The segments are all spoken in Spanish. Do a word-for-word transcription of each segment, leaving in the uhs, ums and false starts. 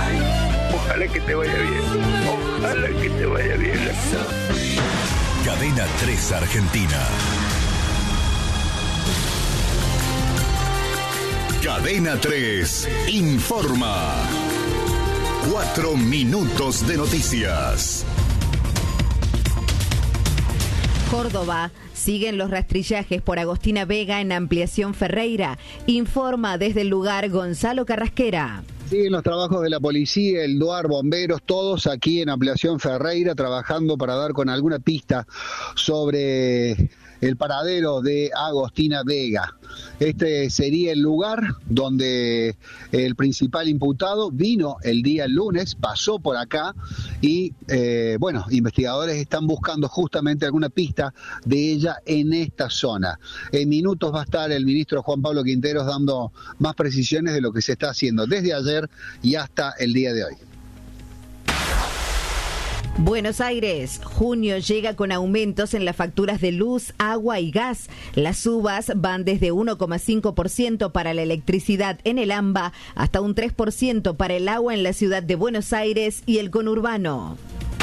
Ojalá que te vaya bien. Ojalá que te vaya bien. Cadena tres Argentina. Cadena tres informa. Cuatro minutos de noticias. Córdoba. Siguen los rastrillajes por Agostina Vega en Ampliación Ferreira. Informa desde el lugar Gonzalo Carrasquera. Siguen los trabajos de la policía, el DUAR, bomberos, todos aquí en Ampliación Ferreira trabajando para dar con alguna pista sobre el paradero de Agostina Vega. Este sería el lugar donde el principal imputado vino el día lunes, pasó por acá y, eh, bueno, investigadores están buscando justamente alguna pista de ella en esta zona. En minutos va a estar el ministro Juan Pablo Quinteros dando más precisiones de lo que se está haciendo desde ayer y hasta el día de hoy. Buenos Aires, junio llega con aumentos en las facturas de luz, agua y gas. Las subas van desde uno coma cinco por ciento para la electricidad en el AMBA hasta un tres por ciento para el agua en la ciudad de Buenos Aires y el conurbano.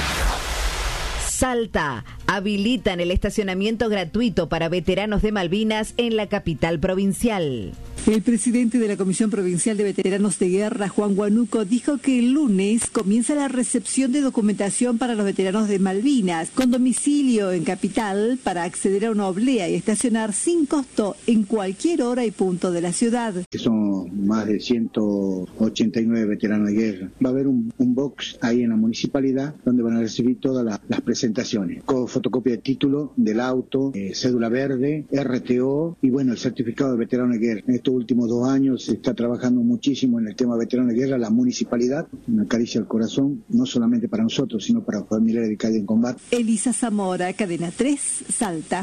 Salta, habilitan el estacionamiento gratuito para veteranos de Malvinas en la capital provincial. El presidente de la Comisión Provincial de Veteranos de Guerra, Juan Guanuco, dijo que el lunes comienza la recepción de documentación para los veteranos de Malvinas, con domicilio en Capital, para acceder a una oblea y estacionar sin costo en cualquier hora y punto de la ciudad. Son más de ciento ochenta y nueve veteranos de guerra. Va a haber un, un box ahí en la municipalidad donde van a recibir todas las, las presentaciones, con fotocopia de título del auto, eh, cédula verde, R T O y bueno, el certificado de veterano de guerra. En estos últimos dos años se está trabajando muchísimo en el tema de veterano de guerra, la municipalidad, una caricia al corazón, no solamente para nosotros, sino para los familiares de calle en combate. Elisa Zamora, Cadena tres, Salta.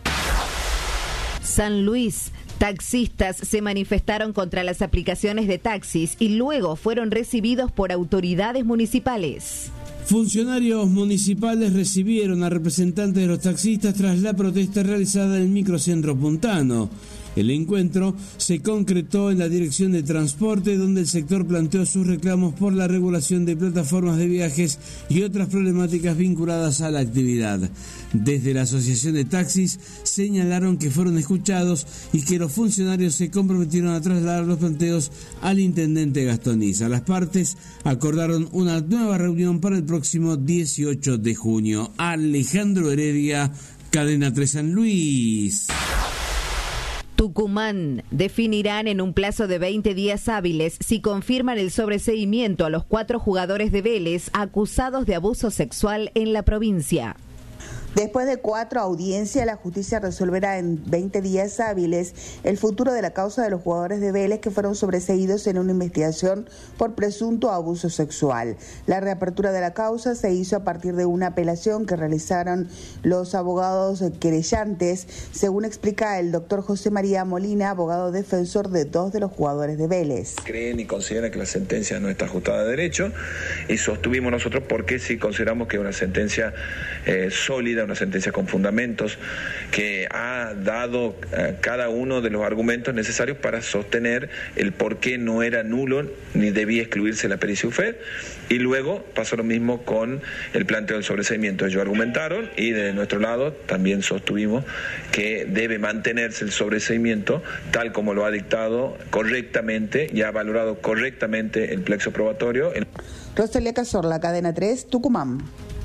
San Luis. Taxistas se manifestaron contra las aplicaciones de taxis y luego fueron recibidos por autoridades municipales. Funcionarios municipales recibieron a representantes de los taxistas tras la protesta realizada en el microcentro puntano. El encuentro se concretó en la Dirección de Transporte, donde el sector planteó sus reclamos por la regulación de plataformas de viajes y otras problemáticas vinculadas a la actividad. Desde la Asociación de Taxis señalaron que fueron escuchados y que los funcionarios se comprometieron a trasladar los planteos al intendente Gastoniza. Las partes acordaron una nueva reunión para el próximo dieciocho de junio. Alejandro Heredia, Cadena tres San Luis. Tucumán. Definirán en un plazo de veinte días hábiles si confirman el sobreseimiento a los cuatro jugadores de Vélez acusados de abuso sexual en la provincia. Después de cuatro audiencias, la justicia resolverá en veinte días hábiles el futuro de la causa de los jugadores de Vélez que fueron sobreseídos en una investigación por presunto abuso sexual. La reapertura de la causa se hizo a partir de una apelación que realizaron los abogados querellantes, según explica el doctor José María Molina, abogado defensor de dos de los jugadores de Vélez. Creen y consideran que la sentencia no está ajustada a derecho y sostuvimos nosotros porque sí consideramos que es una sentencia eh, sólida, una sentencia con fundamentos, que ha dado uh, cada uno de los argumentos necesarios para sostener el por qué no era nulo ni debía excluirse la pericia U F E D, y luego pasó lo mismo con el planteo del sobreseimiento. Ellos argumentaron y de nuestro lado también sostuvimos que debe mantenerse el sobreseimiento tal como lo ha dictado correctamente y ha valorado correctamente el plexo probatorio. Roselia Cazorla, Cadena tres, Tucumán.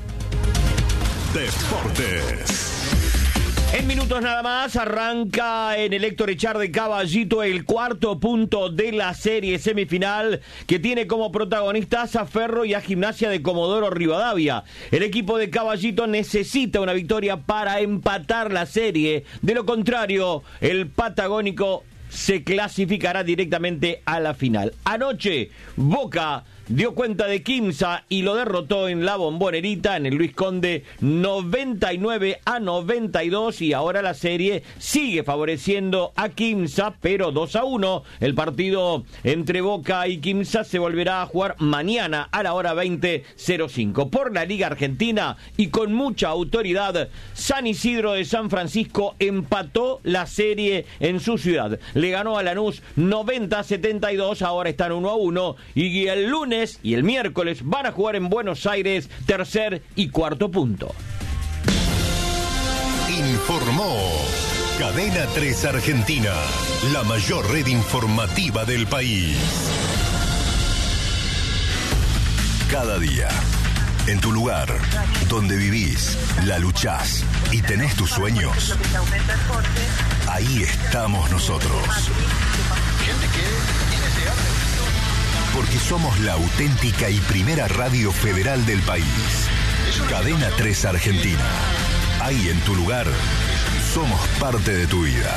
Deportes. En minutos nada más arranca en el Héctor Echar de Caballito el cuarto punto de la serie semifinal que tiene como protagonistas a Ferro y a Gimnasia de Comodoro Rivadavia. El equipo de Caballito necesita una victoria para empatar la serie. De lo contrario, el patagónico se clasificará directamente a la final. Anoche, Boca dio cuenta de Quimsa y lo derrotó en la Bombonerita, en el Luis Conde, noventa y nueve a noventa y dos, y ahora la serie sigue favoreciendo a Quimsa, pero dos a uno. El partido entre Boca y Quimsa se volverá a jugar mañana a la hora veinte cero cinco. Por la Liga Argentina y con mucha autoridad, San Isidro de San Francisco empató la serie en su ciudad. le ganó a Lanús noventa a setenta y dos, ahora están uno a uno, y el lunes y el miércoles van a jugar en Buenos Aires tercer y cuarto punto. Informó Cadena tres Argentina, la mayor red informativa del país. Cada día, en tu lugar, donde vivís, la luchás y tenés tus sueños, ahí estamos nosotros. Porque somos la auténtica y primera radio federal del país. Cadena tres Argentina. Ahí en tu lugar, somos parte de tu vida.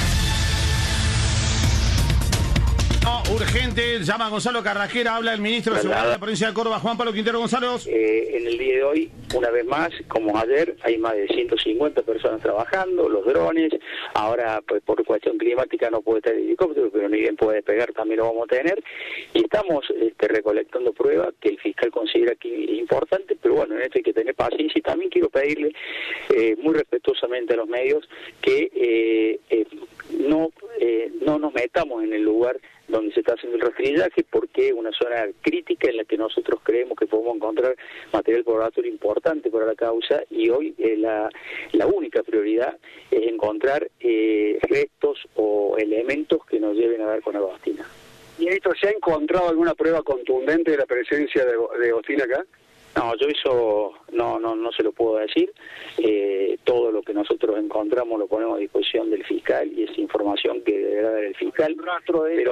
No, urgente, llama a Gonzalo Carrasquera, habla el ministro de Seguridad de la provincia de Córdoba, Juan Pablo Quintero. Gonzalo. Eh, en el día de hoy, una vez más, como ayer, hay más de ciento cincuenta personas trabajando, los drones, ahora pues por cuestión climática no puede estar el helicóptero, pero ni bien puede despegar, también lo vamos a tener, y estamos este, recolectando pruebas que el fiscal considera que es importante, pero bueno, en esto hay que tener paciencia, y también quiero pedirle eh, muy respetuosamente a los medios que eh, eh, no, eh, no nos metamos en el lugar donde se está haciendo el rastrillaje, porque es una zona crítica en la que nosotros creemos que podemos encontrar material probatorio importante para la causa, y hoy eh, la, la única prioridad es encontrar eh, restos o elementos que nos lleven a dar con Agostina. Ministro, ¿se ha encontrado alguna prueba contundente de la presencia de, de Agostina acá? No, yo eso no no no se lo puedo decir. Eh, todo lo que nosotros encontramos lo ponemos a disposición del fiscal, y es información que deberá dar el fiscal, pero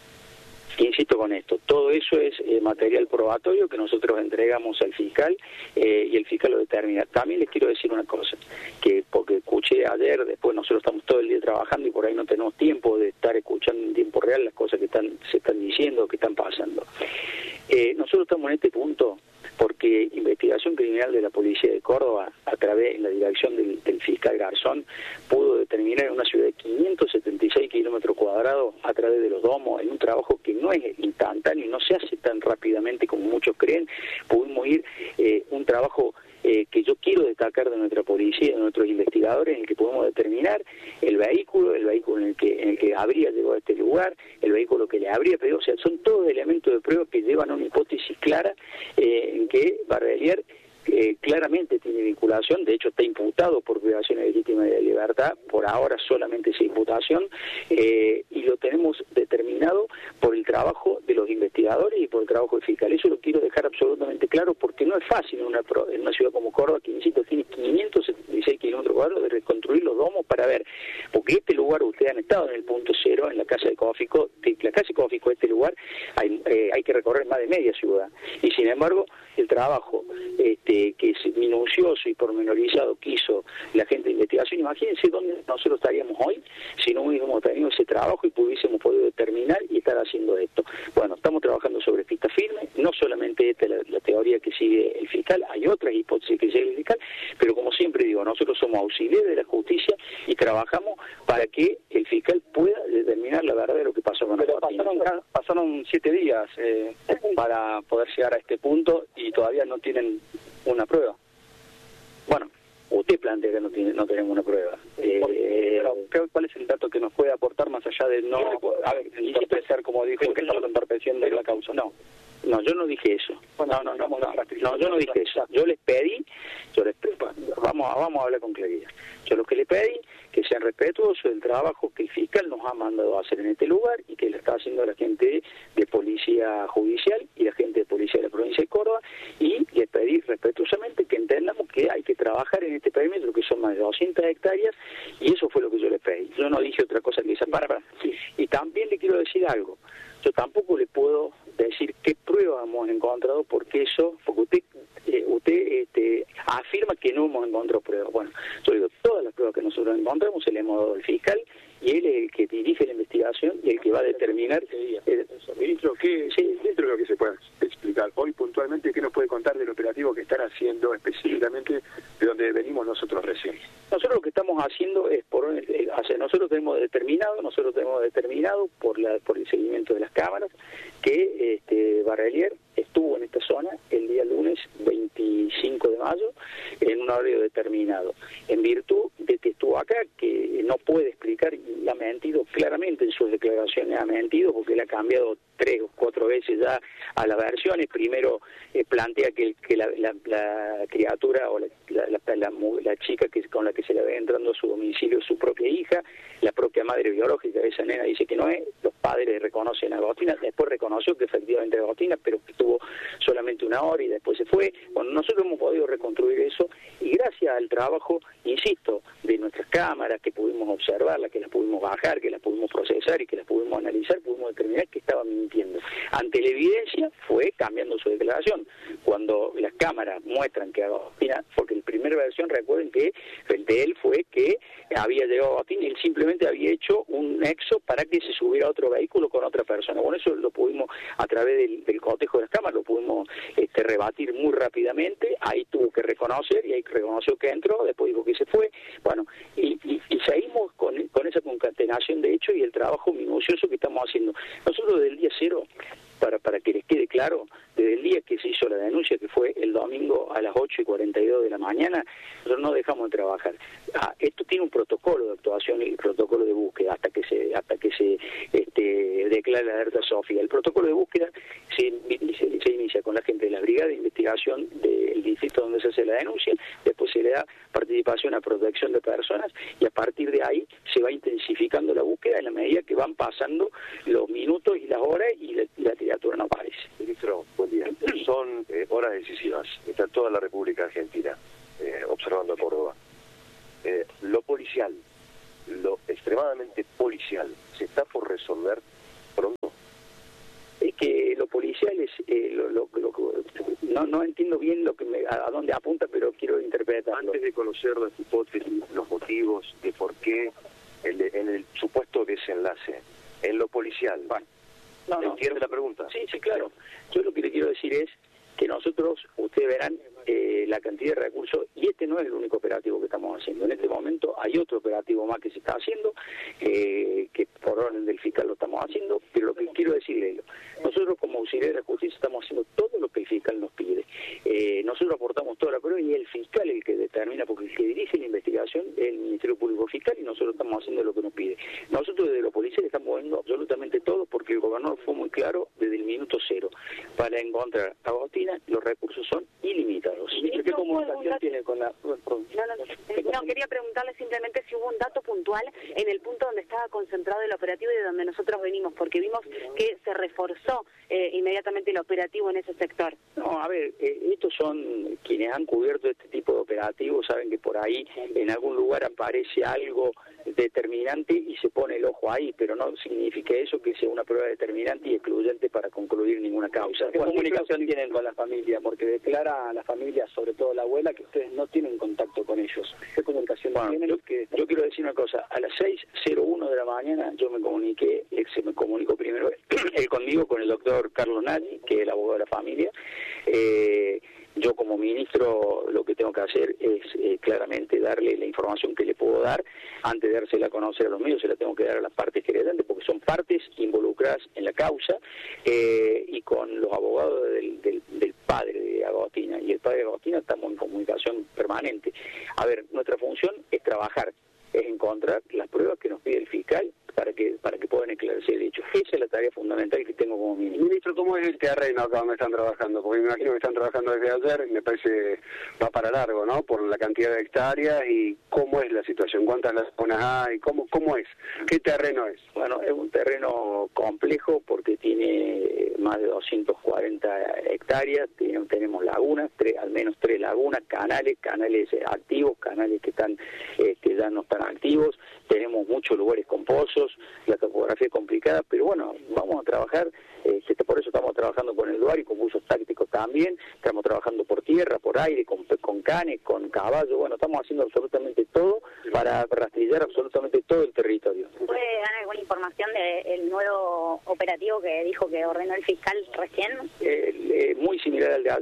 insisto con esto, todo eso es eh, material probatorio que nosotros entregamos al fiscal eh, y el fiscal lo determina. También les quiero decir una cosa, que porque escuché ayer, después nosotros estamos todo el día trabajando y por ahí no tenemos tiempo de estar escuchando en tiempo real las cosas que están se están diciendo, que están pasando. Eh, nosotros estamos en este punto porque Investigación Criminal de la Policía de Córdoba, a través de la dirección del, del fiscal Garzón, pudo determinar en una ciudad de quinientos setenta y seis kilómetros cuadrados, a través de los domos, en un trabajo que no es instantáneo y no se hace tan rápidamente como muchos creen, pudimos ir eh, un trabajo eh, que yo quiero destacar de nuestra policía, de nuestros investigadores, en el que podemos determinar el vehículo, el vehículo en el que en el que habría llegado a este lugar, el vehículo que le habría pedido, o sea, son todos elementos de prueba que llevan a una hipótesis clara eh, en que Barrelier eh, claramente tiene vinculación, de hecho está imputado por privación legítima de libertad, por ahora solamente esa imputación, eh, y lo tenemos determinado por el trabajo de los investigadores y por el trabajo del fiscal. Eso lo quiero dejar absolutamente claro, porque no es fácil en una, en una ciudad como Córdoba, que insisto, tiene quinientos setenta y seis kilómetros cuadrados, de reconstruir los domos para ver, porque este lugar, ustedes han estado en el punto cero, en la casa de Cófico, de la casa de Cófico, este lugar, hay, eh, hay que recorrer más de media ciudad, y sin embargo, el trabajo este, que es minucioso y pormenorizado que hizo la gente de investigación, imagínense dónde nosotros estaríamos hoy si no hubiésemos tenido ese trabajo y pudiésemos podido determinar y estar haciendo esto. Bueno, estamos trabajando sobre pista firme, no solamente esta es la, la teoría que sigue el fiscal, hay otras hipótesis que sigue el fiscal, pero como siempre digo, nosotros somos auxiliares de la justicia y trabajamos para que el fiscal pueda determinar la verdad de lo que pasó con la pasaron, pasaron siete días eh, para poder llegar a este punto y todavía no tienen una prueba. Bueno, usted plantea que no tiene, no tenemos una prueba. Eh, pero, ¿cuál es el dato que nos puede aportar más allá de no, a ver, entorpecer, como dijo, que estamos entorpeciendo la causa? No, no, yo no dije eso. Bueno, no, no, no, no, no, yo no dije eso. Yo les pedí, yo les vamos, vamos a hablar con claridad. Yo lo que le pedí, que sean respetuosos del trabajo que el fiscal nos ha mandado a hacer en este lugar y que le está haciendo la gente de Policía Judicial y la gente de Policía de la Provincia de Córdoba, y les pedí respetuosamente que entendamos que hay que trabajar en este perímetro, que son más de doscientas hectáreas, y eso fue lo que yo le pedí. Yo no dije otra cosa que esa para. Y también le quiero decir algo. Yo tampoco le puedo decir qué pruebas hemos encontrado, porque eso, porque usted eh, usted este, afirma que no hemos encontrado pruebas. Bueno, yo digo, todas las pruebas que nosotros encontramos se le hemos dado al fiscal, y él es el que dirige la investigación y el que va a determinar. Eh, Ministro, ¿qué, sí, dentro de lo que se pueda explicar hoy puntualmente, qué nos puede contar del operativo que están haciendo específicamente de donde venimos nosotros recién? Nosotros lo que estamos haciendo es, por eh, hacer, nosotros tenemos determinado, nosotros tenemos determinado por la por el seguimiento de las cámaras, que este, eh, Barrelier estuvo en esta zona el día lunes veinticinco de mayo en un horario determinado, en virtud de que estuvo acá, que no puede explicar y ha mentido claramente en sus declaraciones, ha mentido porque él ha cambiado tres o cuatro veces ya a las versiones. Primero eh, plantea que, que la, la, la criatura o la, la, la, la, la chica que con la que se le ve entrando a su domicilio es su propia hija, la propia madre biológica de esa nena dice que no es, los padres reconocen a Agostina, después reconoció que efectivamente es Agostina, pero que estuvo solamente una hora y después se fue. Bueno, nosotros hemos podido reconstruir eso y gracias al trabajo, insisto, de nuestras cámaras, que pudimos observarlas, que las pudimos bajar, que las pudimos procesar y que las pudimos analizar, pudimos determinar que estaba mintiendo. Ante la evidencia fue cambiando su declaración. Cuando las cámaras muestran que Agostina, porque en primera versión recuerden que el de él fue que había llegado a Agostina y él simplemente había hecho un nexo para que se subiera a otro vehículo con otra persona. Bueno, eso lo pudimos, a través del, del cotejo de las cámaras, lo pudimos este, rebatir muy rápidamente. Ahí tuvo que reconocer y ahí reconoció que entró, después dijo que se fue. Bueno, y, y, y seguimos con, con esa concatenación de hechos y el trabajo minucioso que estamos haciendo. Nosotros desde el día cero, para, para que les quede claro, desde el día que se hizo la denuncia, que fue el domingo a las ocho y cuarenta y dos de la mañana, nosotros no dejamos de trabajar. Ah, esto tiene un protocolo de actuación y protocolo de búsqueda hasta que se hasta que se este, declare la alerta Sofía. El protocolo de búsqueda se, se, se inicia con la gente de la brigada de investigación del distrito donde se hace la denuncia, después se le da participación a protección de personas y a partir de ahí se va intensificando la búsqueda en la medida que van pasando los minutos y las horas y la, la criatura no aparece. Ministro, buen día. Son eh, horas decisivas. Está toda la República Argentina eh, observando a Córdoba. Eh, lo policial, lo extremadamente policial, ¿se está por resolver pronto? Es que lo policial es... Eh, lo, lo, lo, no, no entiendo bien lo que me, a, a dónde apunta, pero quiero interpretarlo. Antes de conocer las hipótesis, los motivos de por qué, el, en el supuesto desenlace, en lo policial... Bueno. No, no, ¿Entiende la pregunta? Sí, sí, claro. Yo lo que le quiero decir es que nosotros, ustedes verán eh, la cantidad de recursos, y este no es el único operativo que estamos haciendo. En este momento hay otro operativo más que se está haciendo, eh, que por orden del fiscal lo estamos haciendo, pero lo que quiero decirle, nosotros como auxiliares de la justicia estamos haciendo todo lo que el fiscal nos pide. Eh, nosotros aportamos toda la prueba y el fiscal el que determina, porque el que dirige la investigación es el Ministerio Público Fiscal y nosotros estamos haciendo lo que nos pide. Nosotros desde los policiales estamos viendo absolutamente todo porque el gobernador fue muy claro desde el minuto cero. Para encontrar a Agostina los recursos son ilimitados. ¿Qué comunicación tiene con la...? No, no, no, no, quería preguntarle simplemente si hubo un dato puntual en el punto donde estaba concentrado el operativo y de donde nosotros venimos, porque vimos que se reforzó eh, inmediatamente el operativo en ese sector. No, a ver, eh, estos son quienes han cubierto este tipo de operativos, saben que por ahí en algún lugar aparece algo determinante y se pone el ojo ahí, pero no significa eso que sea una prueba determinante y excluyente para concluir ninguna causa. ¿Qué comunicación tienen con la familia? Porque declara a la familia, sobre todo la abuela, que ustedes no tienen contacto con ellos. ¿Qué comunicación bueno, tienen? Yo, que... yo quiero decir una cosa, a las seis cero uno de la mañana yo me comuniqué, se me comunicó primero él conmigo, con el doctor Carlos Nagy, que es el abogado de la familia. Eh, yo como ministro lo que tengo que hacer es eh, claramente darle la información que le puedo dar. Antes de dársela a conocer a los medios, se la tengo que dar a las partes querellantes, porque son partes involucradas en la causa, eh, y con los abogados del, del, del padre de Agostina y el padre de Agostina estamos en comunicación permanente. A ver, nuestra función es trabajar, es encontrar las pruebas que nos pide el fiscal para que para que puedan esclarecer el hecho. Esa es la tarea fundamental que tengo como ministro. Ministro, ¿cómo es el terreno acá donde están trabajando? Porque me imagino que están trabajando desde ayer, me parece va para largo, ¿no? Por la cantidad de hectáreas y cómo es la situación, cuántas lagunas hay, cómo cómo es, qué terreno es. Bueno, es un terreno complejo porque tiene más de doscientas cuarenta hectáreas, tenemos, tenemos lagunas, tres, al menos tres lagunas, canales, canales activos, canales que están este, ya no están activos, tenemos muchos lugares con pozos, la topografía es complicada, pero bueno, vamos a trabajar, eh, por eso estamos trabajando con el Duar y con buzos tácticos también, estamos trabajando por tierra, por aire, con, con canes, con caballos, bueno, estamos haciendo absolutamente todo para rastrillar absolutamente todo el territorio. ¿Puede dar alguna información del nuevo operativo que dijo que ordenó el fiscal recién? Eh, eh, muy similar al de ayer,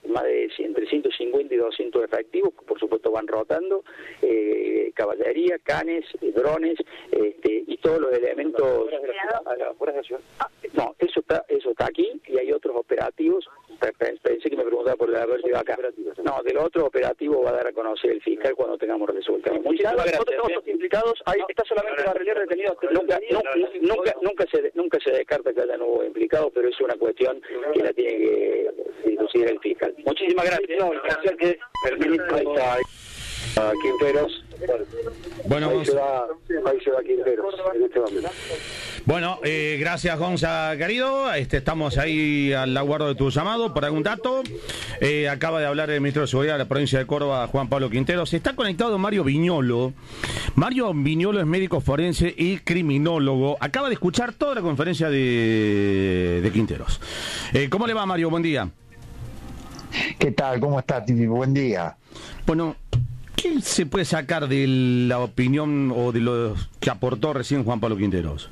más de entre ciento cincuenta y doscientos efectivos, que por supuesto van rotando, eh, caballería, canes, eh, drones, este, y todos los elementos. Ah, no, eso está, eso está aquí, y hay otros operativos. Pensé que me preguntaba por la haber llegado acá. No, del otro operativo va a dar a conocer el fiscal cuando tengamos resultados. Muchísimas gracias. Otros implicados, hay, está solamente la realidad retenido. Nunca, nunca, nunca, nunca se, nunca se descarta que haya nuevos implicados, pero es una cuestión que la tiene que dilucidar el fiscal. Muchísimas gracias. No, gracias que el ministro está a Quinteros. Bueno, ahí se va, ahí se va Quinteros en este momento. Bueno, eh, gracias Gonza querido, este, estamos ahí al aguardo de tu llamado por algún dato. Eh, acaba de hablar el ministro de Seguridad de la provincia de Córdoba, Juan Pablo Quinteros. Está conectado Mario Viñolo. Mario Viñolo es médico forense y criminólogo. Acaba de escuchar toda la conferencia de, de Quinteros. Eh, ¿Cómo le va, Mario? Buen día. ¿Qué tal? ¿Cómo está, Titi? Buen día. Bueno, ¿qué se puede sacar de la opinión o de lo que aportó recién Juan Pablo Quinteros?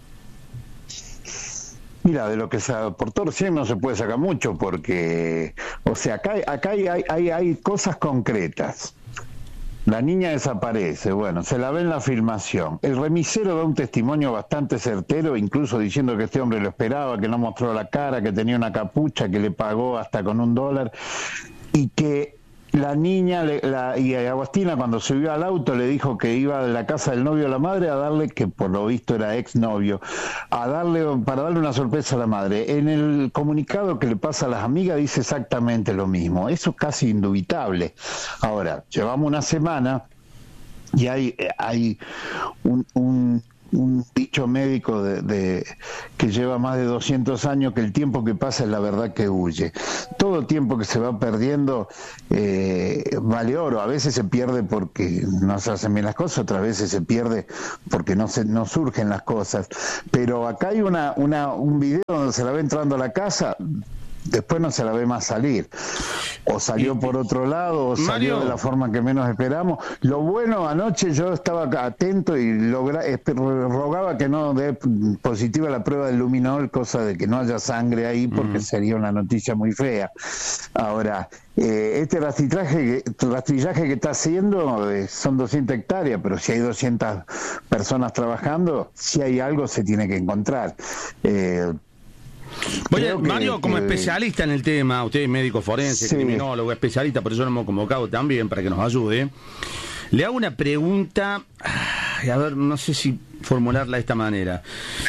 Mira, de lo que se aportó recién no se puede sacar mucho porque, o sea, acá, acá hay, hay, hay cosas concretas. La niña desaparece, bueno, se la ve en la filmación. El remisero da un testimonio bastante certero, incluso diciendo que este hombre lo esperaba, que no mostró la cara, que tenía una capucha, que le pagó hasta con un dólar, y que la niña le, la, y Agostina cuando subió al auto le dijo que iba de la casa del novio de la madre a darle, que por lo visto era ex novio, a darle, para darle una sorpresa a la madre. En el comunicado que le pasa a las amigas dice exactamente lo mismo. Eso es casi indubitable. Ahora, llevamos una semana y hay, hay un, un un dicho médico de, de que lleva más de doscientos años, que el tiempo que pasa es la verdad que huye. Todo el tiempo que se va perdiendo eh, vale oro. A veces se pierde porque no se hacen bien las cosas, otras veces se pierde porque no se no surgen las cosas. Pero acá hay una, una un video donde se la ve entrando a la casa, después no se la ve más salir. O salió por otro lado, o salió Mario, de la forma que menos esperamos. Lo bueno, anoche yo estaba atento y logra, rogaba que no dé positiva la prueba del luminol, cosa de que no haya sangre ahí, porque mm. sería una noticia muy fea. Ahora, eh, este rastrillaje, rastrillaje que está haciendo eh, son doscientas hectáreas, pero si hay doscientas personas trabajando, si hay algo se tiene que encontrar. Eh, Oye, Mario, que, como que... especialista en el tema, usted es médico forense, sí. criminólogo, especialista, por eso lo hemos convocado también para que nos ayude. Le hago una pregunta, a ver, no sé si formularla de esta manera.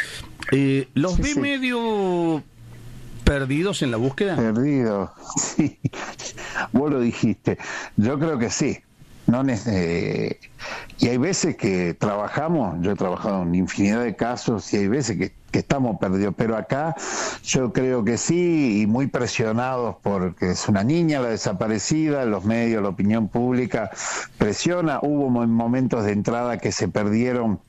Eh, ¿Los sí, ve sí. medio perdidos en la búsqueda? Perdidos, sí. Vos lo dijiste. Yo creo que sí. No eh, y hay veces que trabajamos, yo he trabajado en infinidad de casos y hay veces que, que estamos perdidos, pero acá yo creo que sí, y muy presionados porque es una niña la desaparecida, los medios, la opinión pública presiona. Hubo momentos de entrada que se perdieron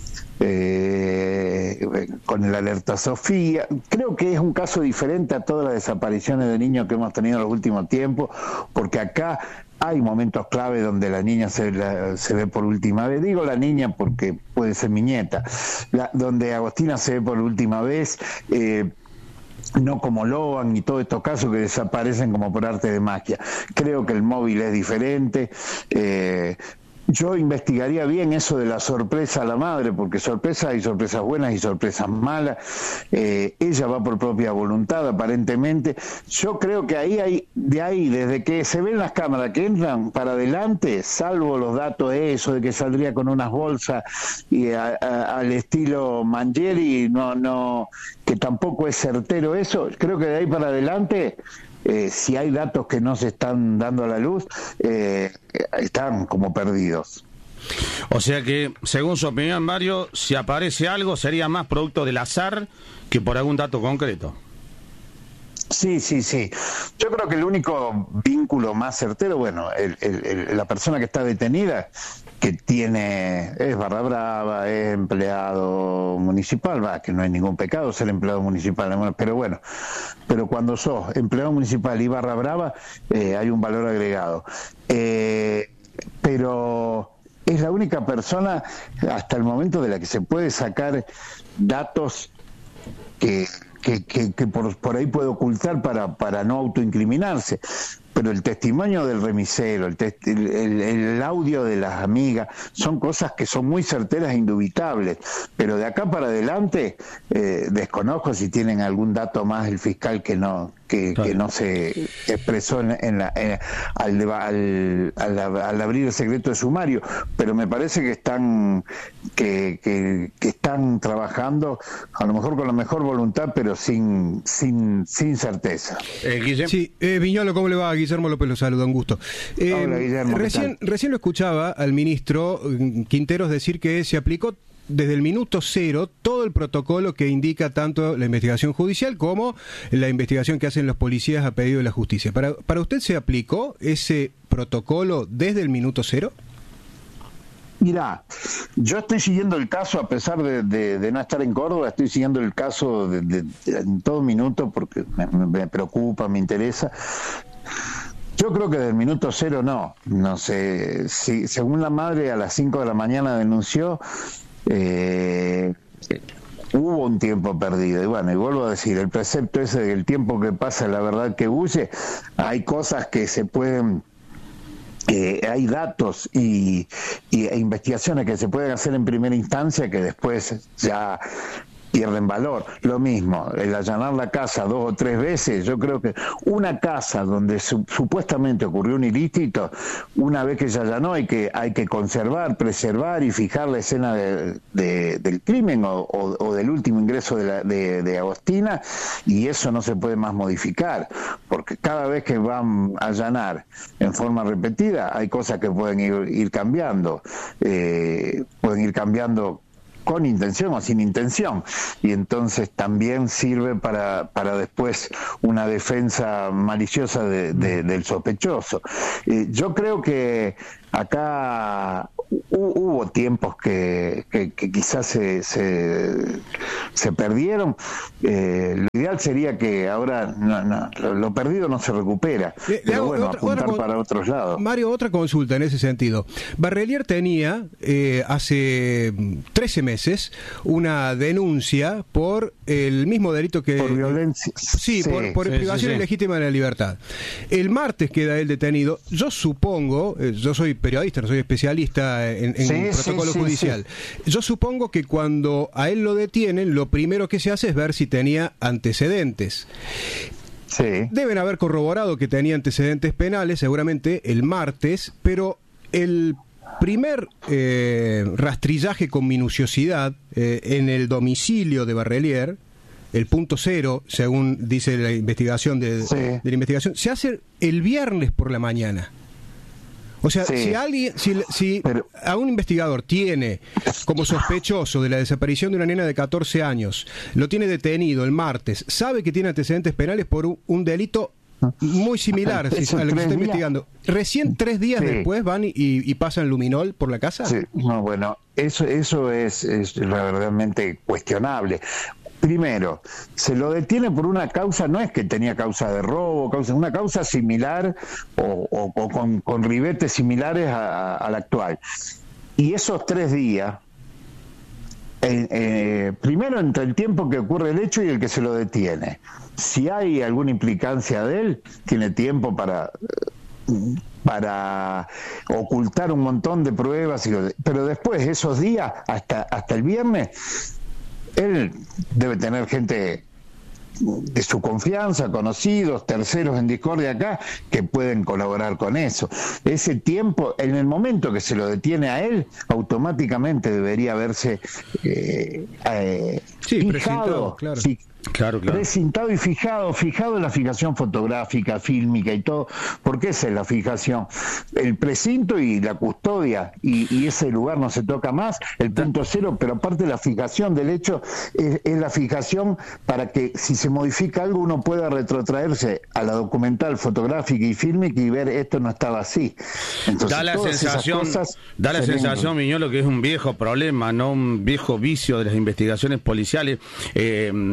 eh, con el alerta Sofía. Creo que es un caso diferente a todas las desapariciones de niños que hemos tenido en los últimos tiempos, porque acá hay momentos clave donde la niña se, la, se ve por última vez. Digo la niña porque puede ser mi nieta. La, donde Agostina se ve por última vez, eh, no como Logan y todos estos casos que desaparecen como por arte de magia. Creo que el móvil es diferente. Eh, Yo investigaría bien eso de la sorpresa a la madre, porque sorpresas hay sorpresas buenas y sorpresas malas. Eh, ella va por propia voluntad, aparentemente. Yo creo que ahí hay, de ahí, desde que se ven las cámaras que entran para adelante, salvo los datos de eso, de que saldría con unas bolsas y a, a, al estilo Mangieri, no, no, que tampoco es certero eso. Creo que de ahí para adelante, Eh, si hay datos que no se están dando a la luz, eh, están como perdidos. O sea que, según su opinión, Mario, si aparece algo sería más producto del azar que por algún dato concreto. Sí, sí, sí. Yo creo que el único vínculo más certero, bueno, el, el, el, la persona que está detenida, que tiene, es barra brava, es empleado municipal, va, que no hay ningún pecado ser empleado municipal, pero bueno, pero cuando sos empleado municipal y barra brava, eh, hay un valor agregado. Eh, pero es la única persona hasta el momento de la que se puede sacar datos que... que, que, que por, por ahí puede ocultar para, para no autoincriminarse. pero el testimonio del remisero, el, test, el, el, el audio de las amigas, son cosas que son muy certeras e indubitables, pero de acá para adelante eh, desconozco si tienen algún dato más el fiscal que no que, que no se expresó en, en la, en, al, al, al, al abrir el secreto de sumario, pero me parece que están que, que, que están trabajando a lo mejor con la mejor voluntad, pero sin sin sin certeza. Eh, Guillermo. Sí, eh, Viñolo, ¿cómo le va? Guillermo López lo saluda, un gusto. Eh, Hola, Guillermo. Recién, recién lo escuchaba al ministro Quinteros decir que se aplicó desde el minuto cero todo el protocolo que indica tanto la investigación judicial como la investigación que hacen los policías a pedido de la justicia. ¿Para, para usted se aplicó ese protocolo desde el minuto cero? Mirá, yo estoy siguiendo el caso, a pesar de, de, de no estar en Córdoba, estoy siguiendo el caso de, de, de, en todo minuto porque me, me preocupa, me interesa. Yo creo que desde el minuto cero no, no sé, si, según la madre a las cinco de la mañana denunció, eh, hubo un tiempo perdido. Y bueno, y vuelvo a decir, el precepto ese del tiempo que pasa, la verdad que huye, hay cosas que se pueden... Eh, hay datos y, y e investigaciones que se pueden hacer en primera instancia que después ya pierden valor. Lo mismo, el allanar la casa dos o tres veces, yo creo que una casa donde su, supuestamente ocurrió un ilícito, una vez que se allanó hay que hay que conservar, preservar y fijar la escena de, de, del crimen o, o, o del último ingreso de, la, de, de Agostina, y eso no se puede más modificar, porque cada vez que van a allanar en forma repetida hay cosas que pueden ir, ir cambiando, eh, pueden ir cambiando con intención o sin intención, y entonces también sirve para, para después una defensa maliciosa de, de, del sospechoso. Eh, yo creo que acá hubo tiempos que, que, que quizás se, se, se perdieron. Eh, lo ideal sería que ahora no, no, lo, lo perdido no se recupera, le, pero le bueno, otra, apuntar otra, para otros lados. Mario, otra consulta en ese sentido. Barrelier tenía eh, hace trece meses una denuncia por el mismo delito que... Por violencia. Sí, sí por, por sí, privación sí, sí. ilegítima de la libertad. El martes queda él detenido. Yo supongo, eh, yo soy periodista, no soy especialista en, en sí, protocolo sí, judicial. Sí. Yo supongo que cuando a él lo detienen, lo primero que se hace es ver si tenía antecedentes. Sí. Deben haber corroborado que tenía antecedentes penales, seguramente el martes, pero el primer eh, rastrillaje con minuciosidad eh, en el domicilio de Barrelier, el punto cero, según dice la investigación de, sí. de la investigación, se hace el viernes por la mañana. O sea, sí. si alguien, si, si Pero... a un investigador tiene como sospechoso de la desaparición de una nena de catorce años, lo tiene detenido el martes, sabe que tiene antecedentes penales por un, un delito muy similar si, a lo que se está investigando. Recién tres días sí. después van y, y pasan luminol por la casa. Sí. No, bueno, eso eso es, es realmente cuestionable. Primero, se lo detiene por una causa, no es que tenía causa de robo, causa, una causa similar o, o, o con, con ribetes similares a, a, a la actual. Y esos tres días, eh, eh, primero entre el tiempo que ocurre el hecho y el que se lo detiene. Si hay alguna implicancia de él, tiene tiempo para... para ocultar un montón de pruebas, pero después, esos días, hasta, hasta el viernes, él debe tener gente de su confianza, conocidos, terceros en discordia acá, que pueden colaborar con eso. Ese tiempo, en el momento que se lo detiene a él, automáticamente debería haberse eh, eh, sí, fijado, claro. fi, Claro, claro. Precintado y fijado, fijado en la fijación fotográfica, fílmica y todo, porque esa es la fijación, el precinto y la custodia, y, y ese lugar no se toca más, el punto cero, pero aparte la fijación del hecho es, es la fijación para que si se modifica algo uno pueda retrotraerse a la documental fotográfica y fílmica y ver esto no estaba así. Entonces, da la sensación, da la sensación, Viñolo, que es un viejo problema, no un viejo vicio de las investigaciones policiales. Eh, eh,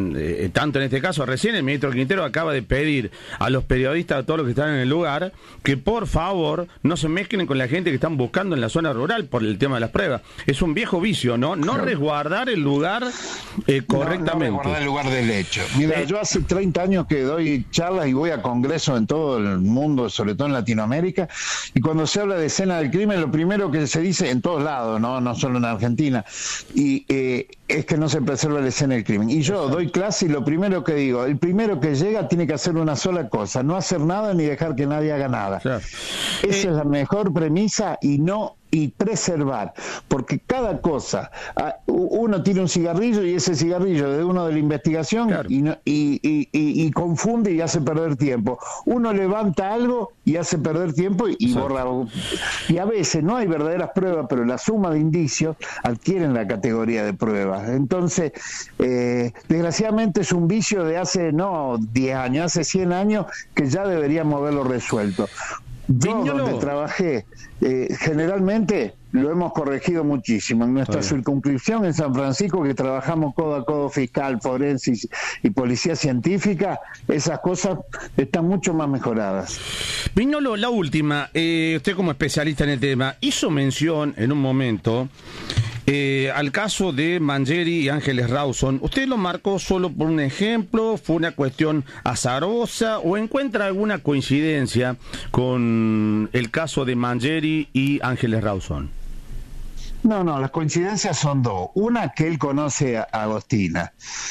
eh, tanto en este caso, recién el ministro Quintero acaba de pedir a los periodistas, a todos los que están en el lugar, que por favor no se mezclen con la gente que están buscando en la zona rural por el tema de las pruebas. Es un viejo vicio, ¿no? No resguardar el lugar eh, correctamente. No, no resguardar el lugar del hecho. Mira, Eh, yo hace treinta años que doy charlas y voy a congresos en todo el mundo, sobre todo en Latinoamérica, y cuando se habla de escena del crimen, lo primero que se dice en todos lados, no, no solo en Argentina, y eh, es que no se preserva la escena del crimen. Y yo doy clase y lo primero que digo, el primero que llega tiene que hacer una sola cosa, no hacer nada ni dejar que nadie haga nada. Claro. Esa eh, es la mejor premisa y no y preservar, porque cada cosa, uno tiene un cigarrillo y ese cigarrillo es de uno de la investigación, claro. y, no, y, y, y, y confunde y hace perder tiempo. Uno levanta algo y hace perder tiempo y, y borra. Y a veces no hay verdaderas pruebas, pero la suma de indicios adquieren la categoría de pruebas. Entonces, eh, desgraciadamente es un vicio de hace, no diez años, hace cien años que ya deberíamos haberlo resuelto. Yo donde trabajé, eh, generalmente lo hemos corregido muchísimo. En nuestra circunscripción en San Francisco, que trabajamos codo a codo fiscal, forense y, y policía científica, esas cosas están mucho más mejoradas. Viñolo, la última, eh, usted como especialista en el tema, hizo mención en un momento Eh, al caso de Mangieri y Ángeles Rawson. ¿Usted lo marcó solo por un ejemplo? ¿Fue una cuestión azarosa? ¿O encuentra alguna coincidencia con el caso de Mangieri y Ángeles Rawson? No, no, las coincidencias son dos. Una, que él conoce a Agostina.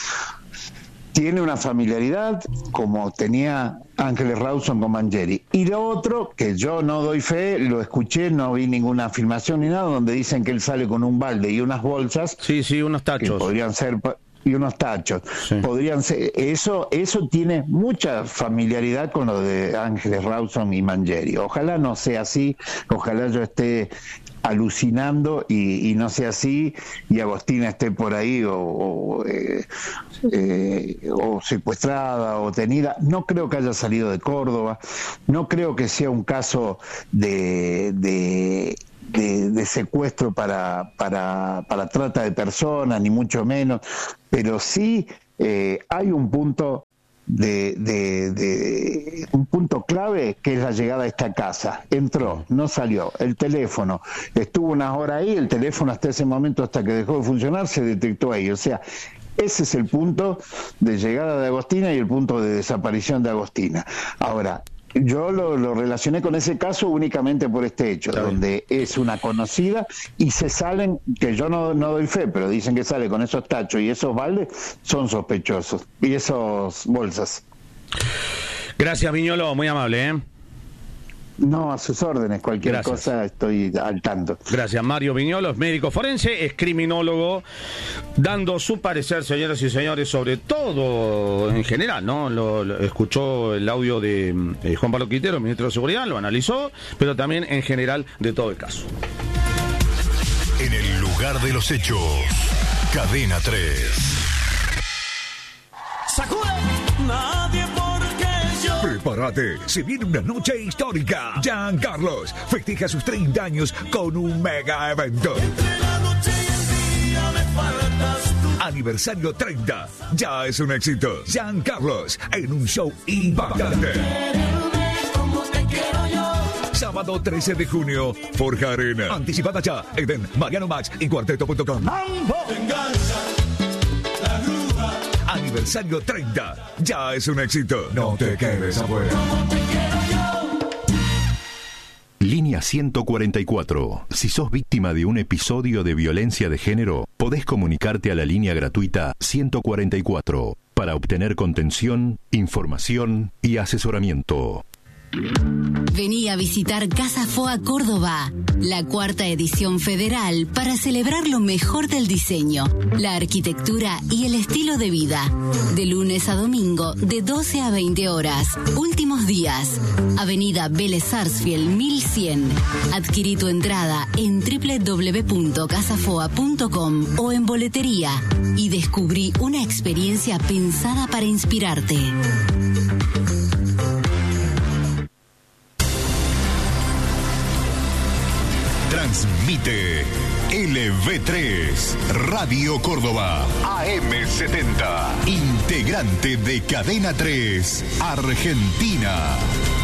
Tiene una familiaridad como tenía Ángeles Rawson con Mangieri. Y lo otro, que yo no doy fe, lo escuché, no vi ninguna filmación ni nada, donde dicen que él sale con un balde y unas bolsas. Sí, sí, unos tachos. Que podrían ser... y unos tachos. Sí. Podrían ser, eso, eso tiene mucha familiaridad con lo de Ángeles Rawson y Mangieri. Ojalá no sea así, ojalá yo esté alucinando y, y no sea así y Agostina esté por ahí o, o, eh, eh, o secuestrada o tenida. No creo que haya salido de Córdoba, no creo que sea un caso de, de De, de secuestro para, para, para trata de personas, ni mucho menos, pero sí eh, hay un punto de, de, de un punto clave que es la llegada a esta casa. Entró, no salió, el teléfono, estuvo unas horas ahí, el teléfono hasta ese momento, hasta que dejó de funcionar, se detectó ahí. O sea, ese es el punto de llegada de Agostina y el punto de desaparición de Agostina. Ahora, yo lo, lo relacioné con ese caso únicamente por este hecho, Está donde bien. Es una conocida y se salen, que yo no, no doy fe, pero dicen que sale con esos tachos y esos baldes, son sospechosos, y esos bolsas. Gracias, Viñolo, muy amable, ¿eh? No, a sus órdenes, cualquier Gracias. Cosa estoy al tanto. Gracias, Mario Viñolo, es médico forense, es criminólogo, dando su parecer, señoras y señores, sobre todo en general, ¿no? Lo, lo escuchó el audio de eh, Juan Pablo Quintero, ministro de Seguridad, lo analizó, pero también en general de todo el caso. En el lugar de los hechos, Cadena tres. ¡Sacude! Nadie porque yo. Prepárate, se viene una noche histórica. Giancarlos festeja sus treinta años con un mega evento. Entre la noche y el día me faltas tú. Aniversario treinta, ya es un éxito. Giancarlos en un show impactante. Como te quiero yo. Sábado trece de junio, Forja Arena. Anticipada ya, Eden, Mariano Max y Cuarteto punto com. Aniversario treinta, ya es un éxito. No te quedes afuera. Línea ciento cuarenta y cuatro. Si sos víctima de un episodio de violencia de género, podés comunicarte a la línea gratuita ciento cuarenta y cuatro para obtener contención, información y asesoramiento. Vení a visitar Casa F O A Córdoba, la cuarta edición federal para celebrar lo mejor del diseño, la arquitectura y el estilo de vida. De lunes a domingo, de doce a veinte horas. Últimos días. Avenida Vélez Sarsfield mil cien. Adquirí tu entrada en doble u doble u doble u punto casa foa punto com o en boletería y descubrí una experiencia pensada para inspirarte. Transmite L V tres, Radio Córdoba, A M setenta, integrante de Cadena tres, Argentina.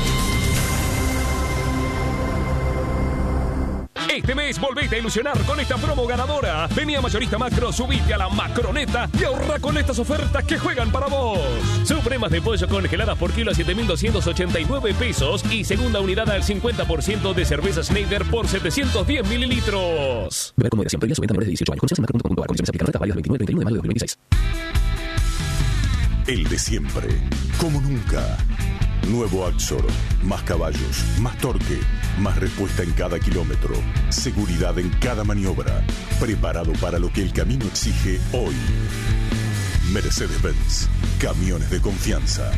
Este mes volvete a ilusionar con esta promo ganadora. Vení a Mayorista Macro, subite a la Macroneta y ahorra con estas ofertas que juegan para vos. Supremas de pollo congeladas por kilo a siete mil doscientos ochenta y nueve pesos y segunda unidad al cincuenta por ciento de cerveza Schneider por setecientos diez mililitros. Beber con moderación, previa su venta a menores de dieciocho años. Condiciones en macro punto com punto a r. Condiciones aplican. Ofertas válidas del veintinueve al treinta y uno de mayo de dos mil veintiséis. El de siempre, como nunca. Nuevo Axor, más caballos, más torque, más respuesta en cada kilómetro, seguridad en cada maniobra, preparado para lo que el camino exige hoy. Mercedes-Benz, camiones de confianza.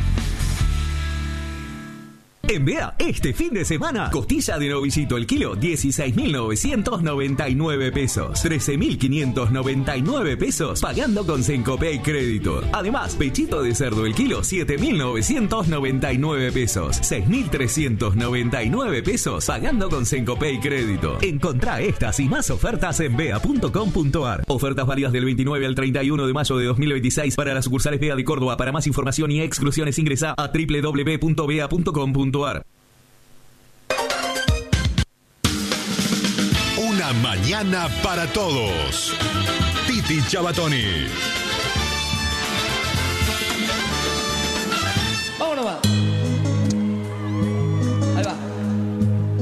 En B E A, este fin de semana, costilla de novillito el kilo, dieciséis mil novecientos noventa y nueve pesos. trece mil quinientos noventa y nueve pesos, pagando con Sencopay Crédito. Además, pechito de cerdo el kilo, siete mil novecientos noventa y nueve pesos. seis mil trescientos noventa y nueve pesos, pagando con Sencopay Crédito. Encontrá estas y más ofertas en bea punto com punto a r. Ofertas válidas del veintinueve al treinta y uno de mayo de dos mil veintiséis para las sucursales B E A de Córdoba. Para más información y exclusiones ingresa a doble u doble u doble u punto bea punto com punto a r. Una mañana para todos. Titi Chabatoni. Vámonos, va.